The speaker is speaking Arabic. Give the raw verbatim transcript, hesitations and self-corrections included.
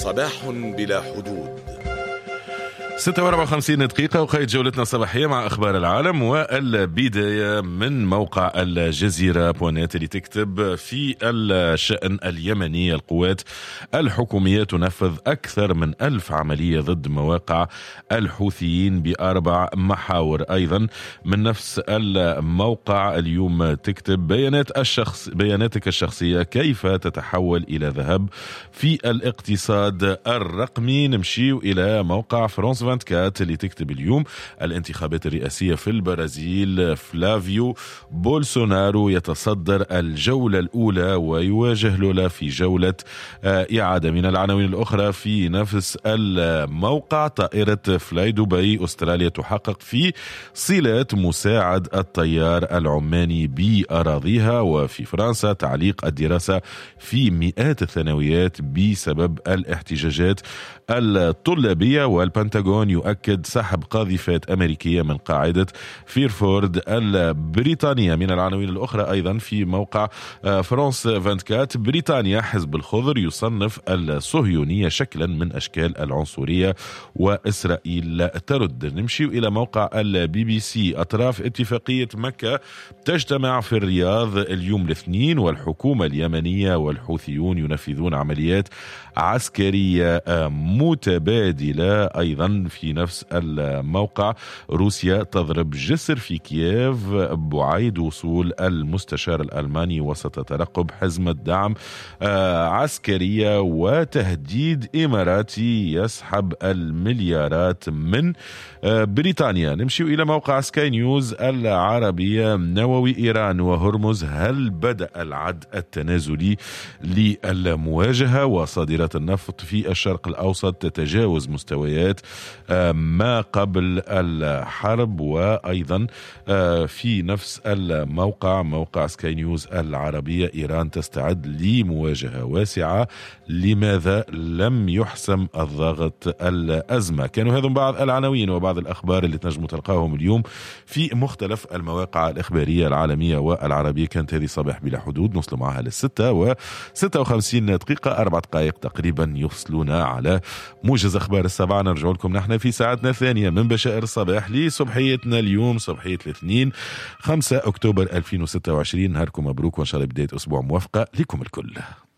صباح بلا حدود. ستة وأربعة وخمسين دقيقة وقيد جولتنا الصباحية مع أخبار العالم، والبداية من موقع الجزيرة بوانات اللي تكتب في الشأن اليمني: القوات الحكومية تنفذ أكثر من ألف عملية ضد مواقع الحوثيين بأربع محاور. أيضا من نفس الموقع اليوم تكتب: بيانات الشخص بياناتك الشخصية كيف تتحول إلى ذهب في الاقتصاد الرقمي. نمشي إلى موقع فرانس كات اللي تكتب اليوم: الانتخابات الرئاسية في البرازيل، فلافيو بولسونارو يتصدر الجولة الأولى ويواجه لولا في جولة إعادة. من العناوين الأخرى في نفس الموقع: طائرة فلاي دبي أستراليا تحقق في صلات مساعد الطيار العماني بأراضيها. وفي فرنسا: تعليق الدراسة في مئات الثانويات بسبب الاحتجاجات الطلابية. والبنتاغون يؤكد سحب قاذفات أمريكية من قاعدة فيرفورد البريطانية. من العناوين الأخرى أيضا في موقع فرانس أربعة وعشرين: بريطانيا حزب الخضر يصنف الصهيونية شكلا من أشكال العنصرية وإسرائيل ترد. نمشي إلى موقع البي بي سي: أطراف اتفاقية مكة تجتمع في الرياض اليوم الاثنين، والحكومة اليمنية والحوثيون ينفذون عمليات عسكرية متبادلة. أيضا في نفس الموقع: روسيا تضرب جسر في كييف بعيد وصول المستشار الألماني وسط ترقب حزمة دعم عسكرية. وتهديد إماراتي يسحب المليارات من بريطانيا. نمشي إلى موقع سكاي نيوز العربية: نووي إيران وهرمز، هل بدأ العد التنازلي للمواجهة؟ وصادرات النفط في الشرق الأوسط تتجاوز مستويات ما قبل الحرب. وأيضا في نفس الموقع موقع سكاي نيوز العربية: إيران تستعد لمواجهة واسعة، لماذا لم يحسم الضغط الأزمة؟ كانوا هذم بعض العناوين وبعض الأخبار اللي تنجموا تلقاهم اليوم في مختلف المواقع الإخبارية العالمية والعربية. كانت هذه صباح بلا حدود، نوصل معها للستة وستة وخمسين دقيقة، أربع دقائق تقريبا يوصلونا على موجز أخبار السبعة. نرجع لكم نحن في ساعتنا الثانية من بشائر الصباح لصبحيتنا اليوم، صبحية الاثنين خمسة أكتوبر ألفين وستة وعشرين. نهاركم مبروك وإن شاء الله بداية أسبوع موفقة لكم الكل.